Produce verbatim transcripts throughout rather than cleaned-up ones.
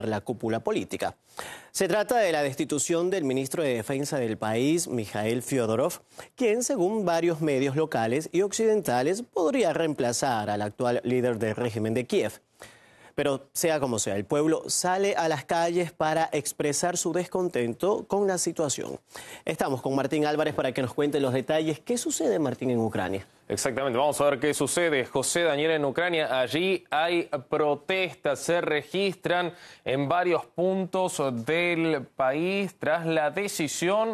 la cúpula política. Se trata de la destitución del ministro de Defensa del país, Mikhail Fyodorov, quien, según varios medios locales y occidentales, podría reemplazar al actual líder del régimen de Kiev. Pero sea como sea, el pueblo sale a las calles para expresar su descontento con la situación. Estamos con Martín Álvarez para que nos cuente los detalles. ¿Qué sucede, Martín, en Ucrania? Exactamente, vamos a ver qué sucede. José Daniel, en Ucrania, allí hay protestas, se registran en varios puntos del país tras la decisión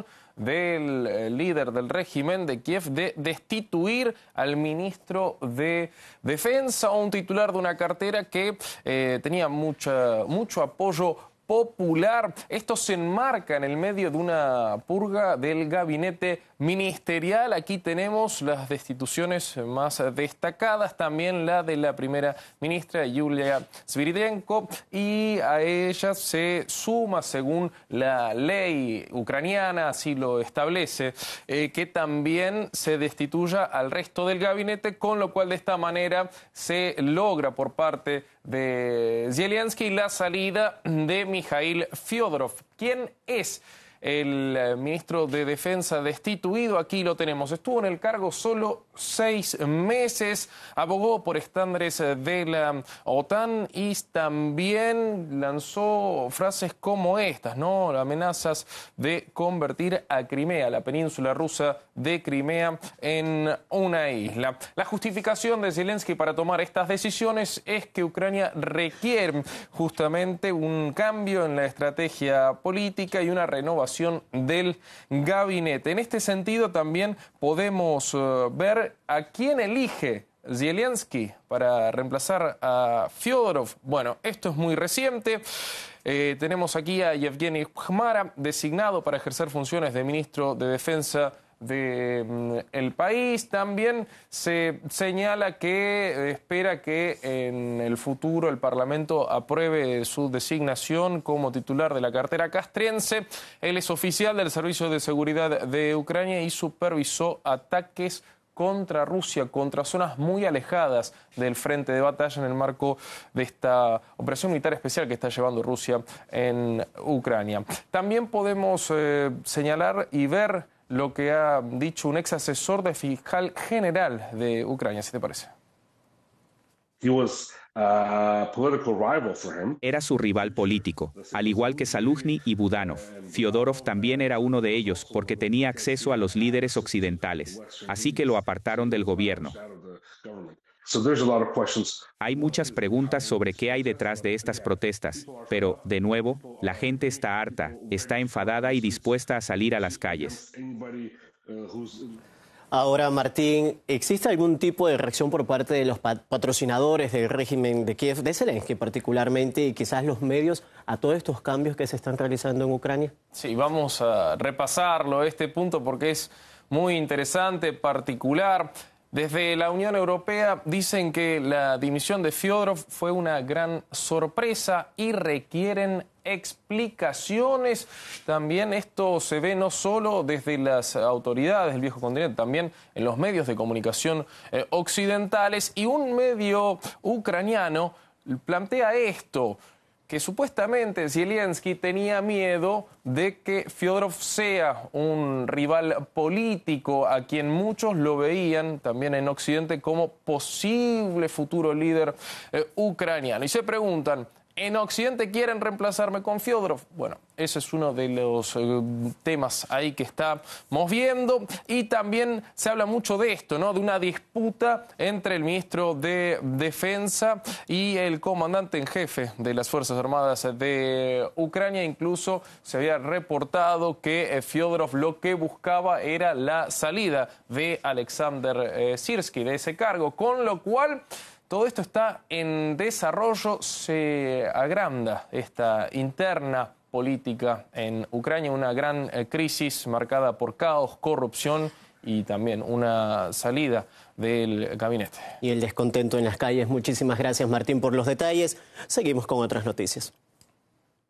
del líder del régimen de Kiev de destituir al ministro de Defensa, un titular de una cartera que eh, tenía mucha, mucho apoyo popular. Esto se enmarca en el medio de una purga del gabinete ministerial. Aquí tenemos las destituciones más destacadas, también la de la primera ministra Yulia Sviridenko, y a ella se suma, según la ley ucraniana, así lo establece, eh, que también se destituya al resto del gabinete, con lo cual de esta manera se logra por parte de Zelensky la salida de Mikhail Fyodorov. ¿Quién es el ministro de Defensa destituido? Aquí lo tenemos. Estuvo en el cargo solo seis meses, abogó por estándares de la OTAN y también lanzó frases como estas, ¿no? Amenazas de convertir a Crimea, la península rusa de Crimea, en una isla. La justificación de Zelensky para tomar estas decisiones es que Ucrania requiere justamente un cambio en la estrategia política y una renovación del gabinete. En este sentido también podemos uh, ver a quién elige Zelensky para reemplazar a Fyodorov. Bueno, esto es muy reciente. Eh, tenemos aquí a Yevgeny Khmara, designado para ejercer funciones de ministro de Defensa del mm, país. También se señala que espera que en el futuro el Parlamento apruebe su designación como titular de la cartera castrense. Él es oficial del Servicio de Seguridad de Ucrania y supervisó ataques contra Rusia, contra zonas muy alejadas del frente de batalla en el marco de esta operación militar especial que está llevando Rusia en Ucrania. También podemos eh, señalar y ver lo que ha dicho un ex asesor del fiscal general de Ucrania, si te parece. He was a political rival for him. Era su rival político, al igual que Zaluzhny y Budanov. Fyodorov también era uno de ellos porque tenía acceso a los líderes occidentales, así que lo apartaron del gobierno. Hay muchas preguntas sobre qué hay detrás de estas protestas, pero, de nuevo, la gente está harta, está enfadada y dispuesta a salir a las calles. Ahora, Martín, ¿existe algún tipo de reacción por parte de los patrocinadores del régimen de Kiev, de Zelensky particularmente, y quizás los medios, a todos estos cambios que se están realizando en Ucrania? Sí, vamos a repasarlo, este punto, porque es muy interesante, particular. Desde la Unión Europea dicen que la dimisión de Fyodorov fue una gran sorpresa y requieren explicaciones. También esto se ve no solo desde las autoridades del viejo continente, también en los medios de comunicación eh, occidentales. Y un medio ucraniano plantea esto, que supuestamente Zelensky tenía miedo de que Fyodorov sea un rival político a quien muchos lo veían también en Occidente como posible futuro líder eh, ucraniano. Y se preguntan, ¿en Occidente quieren reemplazarme con Fyodorov? Bueno, ese es uno de los eh, temas ahí que estamos viendo. Y también se habla mucho de esto, ¿no? De una disputa entre el ministro de Defensa y el comandante en jefe de las Fuerzas Armadas de Ucrania. Incluso se había reportado que eh, Fyodorov lo que buscaba era la salida de Alexander eh, Sirsky de ese cargo, con lo cual todo esto está en desarrollo. Se agranda esta interna política en Ucrania, una gran eh, crisis marcada por caos, corrupción y también una salida del gabinete. Y el descontento en las calles. Muchísimas gracias, Martín, por los detalles. Seguimos con otras noticias.